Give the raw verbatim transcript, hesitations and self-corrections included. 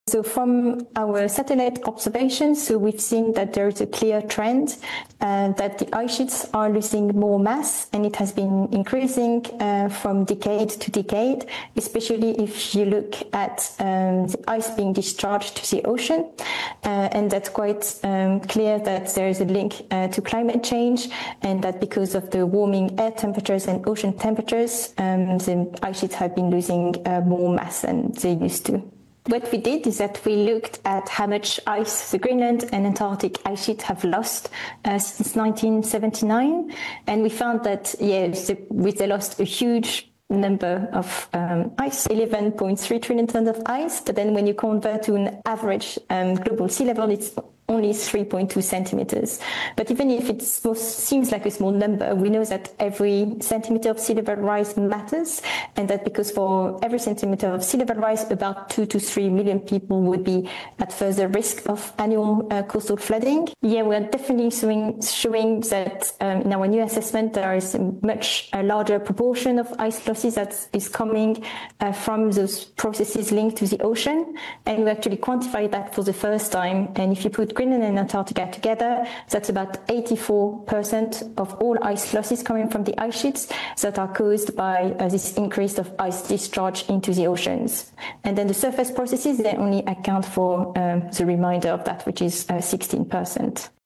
So from our satellite observations, so we've seen that there is a clear trend uh, that the ice sheets are losing more mass, and it has been increasing uh, from decade to decade, especially if you look at um, the ice being discharged to the ocean. Uh, and that's quite um, clear that there is a link uh, to climate change, and that because of the warming air temperatures and ocean temperatures, um, the ice sheets have been losing uh, more mass than they used to. What we did is that we looked at how much ice the Greenland and Antarctic ice sheets have lost uh, since nineteen seventy-nine, and we found that, yeah, they lost a huge number of um, ice, eleven point three trillion tons of ice, but then when you convert to an average um, global sea level, it's only three point two centimeters. But even if it seems like a small number, we know that every centimeter of sea level rise matters, and that because for every centimeter of sea level rise, about two to three million people would be at further risk of annual uh, coastal flooding. Yeah, we are definitely showing, showing that um, in our new assessment, there is a much a larger proportion of ice losses that is coming uh, from those processes linked to the ocean, and we actually quantify that for the first time. And if you put Greenland and Antarctica together, that's about eighty-four percent of all ice losses coming from the ice sheets that are caused by uh, this increase of ice discharge into the oceans. And then the surface processes, they only account for um, the remainder of that, which is uh, sixteen percent.